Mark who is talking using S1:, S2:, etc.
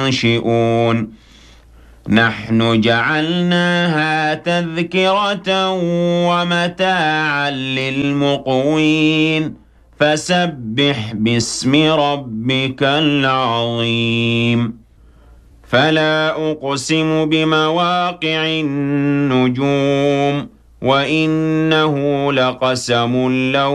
S1: ينشئون نحن جعلناها تذكرة ومتاعا للمقوين فسبح باسم ربك العظيم فلا أقسم بمواقع النجوم وإنه لقسم لو